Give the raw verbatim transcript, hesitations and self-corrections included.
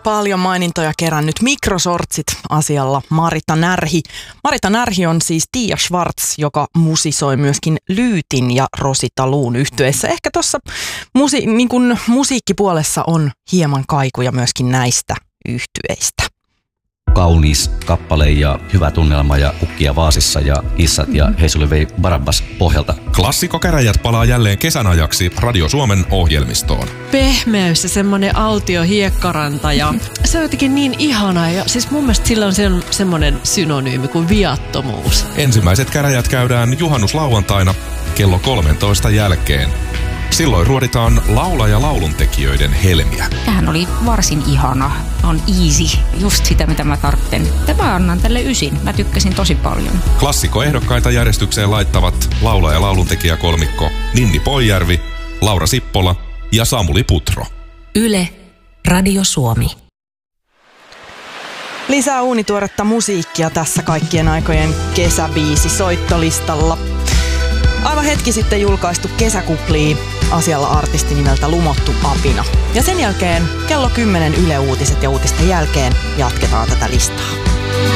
paljon mainintoja kerännyt Mikrosortsit asialla Marita Närhi. Marita Närhi on siis Tiia Schwartz, joka musisoi myöskin Lyytin ja Rosita Luun yhtyeissä. Ehkä tuossa musi- niin kun musiikkipuolessa on hieman kaikuja myöskin näistä yhtyeistä. Kaunis kappale ja hyvä tunnelma ja Kukkia vaasissa ja Issat ja Heisuli vei Barabbas pohjalta. Klassikkokäräjät palaa jälleen kesän ajaksi Radio Suomen ohjelmistoon. Pehmeys ja semmoinen autio hiekkaranta ja se on jotenkin niin ihana ja siis mun mielestä sillä on se, semmoinen synonyymi kuin viattomuus. Ensimmäiset käräjät käydään juhannuslauantaina kello kolmentoista jälkeen. Silloin ruoditaan laula- ja lauluntekijöiden helmiä. Tämähän oli varsin ihana. On easy. Just sitä, mitä mä tarvitsen. Mä annan tälle ysin. Mä tykkäsin tosi paljon. Klassikkoehdokkaita järjestykseen laittavat laula- ja lauluntekijäkolmikko Ninni Poijärvi, Laura Sippola ja Samuli Putro. Yle, Radio Suomi. Lisää uunituoretta musiikkia tässä kaikkien aikojen kesäbiisi soittolistalla. Aivan hetki sitten julkaistu Kesäkuplii asialla artisti nimeltä Lumottu apina. Ja sen jälkeen kello kymmenen Yle Uutiset ja uutisten jälkeen jatketaan tätä listaa.